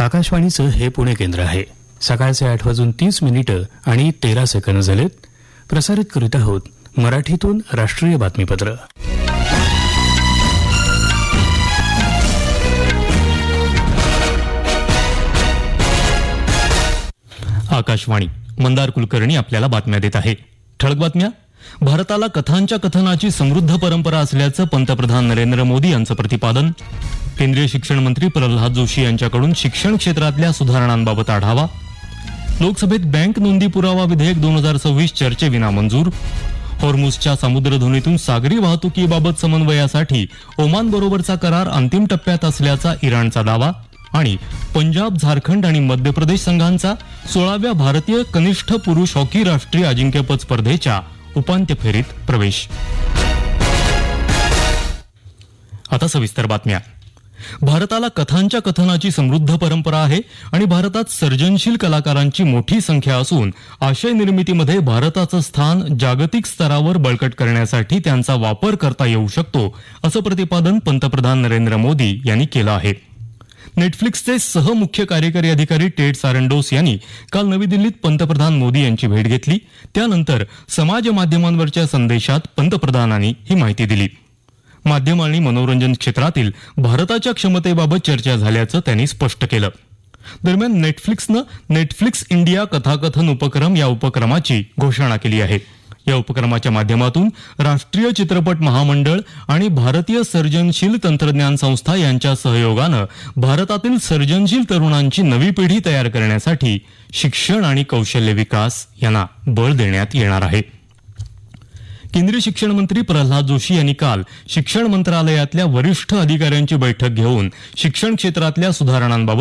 आकाशवाणीचं हे पुणे केंद्र आहे. सकाळचे 8:30 आणि 13 सेकंद झालेत. प्रसारित करीत आहोत मराठीतून राष्ट्रीय बातमीपत्र. आकाशवाणी. मंदार कुलकर्णी आपल्याला बातम्या देत आहे. ठळक बातम्या. भारताला कथांच्या कथनाची समृद्ध परंपरा असल्याचं पंतप्रधान नरेंद्र मोदी यांचं प्रतिपादन. केंद्रीय शिक्षण मंत्री प्रल्हाद जोशी यांच्याकडून शिक्षण क्षेत्रातल्या सुधारणांबाबत आढावा. लोकसभेत बँक नोंदी पुरावा विधेयक 2026 चर्चेविना मंजूर. हॉर्मुझच्या सामुद्रधुनीतून सागरी वाहतुकीबाबत समन्वयासाठी ओमान बरोबरचा करार अंतिम टप्प्यात असल्याचा इराणचा दावा. आणि पंजाब, झारखंड आणि मध्य प्रदेश संघांचा 16व्या भारतीय कनिष्ठ पुरुष हॉकी राष्ट्रीय अजिंक्यपद स्पर्धेच्या उपांत्य फेरीत प्रवेश. आता सविस्तर बातम्या. भारताला कथांच्या कथनाची समृद्ध परंपरा आहे आणि भारतात सर्जनशील कलाकारांची मोठी संख्या असून आशय निर्मितीमध्ये भारताचं स्थान जागतिक स्तरावर बळकट करण्यासाठी त्यांचा वापर करता येऊ शकतो, असं प्रतिपादन पंतप्रधान नरेंद्र मोदी यांनी केलं आहे. नेटफ्लिक्सचे सहमुख्य कार्यकारी अधिकारी टेड सारंडोस यांनी काल नवी दिल्लीत पंतप्रधान मोदी यांची भेट घेतली. त्यानंतर समाज माध्यमांवरच्या संदेशात पंतप्रधानांनी ही माहिती दिली. माध्यम आणि मनोरंजन क्षेत्रातील भारताच्या क्षमतेबाबत चर्चा झाल्याचं त्यांनी स्पष्ट केलं. दरम्यान नेटफ्लिक्सनं नेटफ्लिक्स इंडिया कथाकथन उपक्रम या उपक्रमाची घोषणा केली आहे. या उपक्रमाच्या माध्यमातून राष्ट्रीय चित्रपट महामंडळ आणि भारतीय सर्जनशील तंत्रज्ञान संस्था यांच्या सहयोगानं भारतातील सर्जनशील तरुणांची नवी पिढी तयार करण्यासाठी शिक्षण आणि कौशल्य विकास यांना बळ देण्यात येणार आहे. केंद्रीय शिक्षण मंत्री प्रल्हाद जोशी यांनी काल शिक्षण मंत्रालयातल्या वरिष्ठ अधिकाऱ्यांची बैठक घेऊन शिक्षण क्षेत्रातल्या सुधारणांबाबत